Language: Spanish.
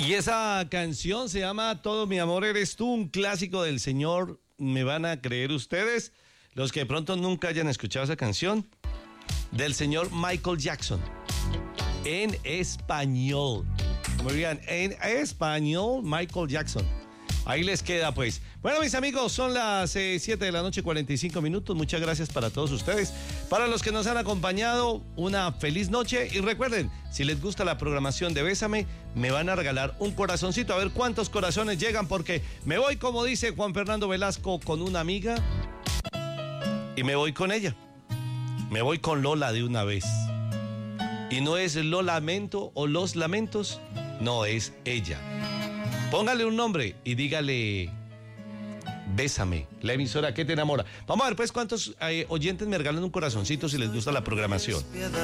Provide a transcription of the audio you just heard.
Y esa canción se llama Todo mi amor eres tú, un clásico del señor, ¿me van a creer ustedes? Los que de pronto nunca hayan escuchado esa canción, del señor Michael Jackson, en español. Muy bien, en español, Michael Jackson. Ahí les queda, pues. Bueno, mis amigos, son las 7 de la noche, 45 minutos. Muchas gracias para todos ustedes. Para los que nos han acompañado, una feliz noche. Y recuerden, si les gusta la programación de Bésame, me van a regalar un corazoncito. A ver cuántos corazones llegan, porque me voy, como dice Juan Fernando Velasco, con una amiga. Y me voy con ella. Me voy con Lola de una vez. Y no es lo lamento o los lamentos, no, es ella. Póngale un nombre y dígale Bésame, la emisora que te enamora. Vamos a ver pues cuántos oyentes me regalan un corazoncito si les gusta la programación.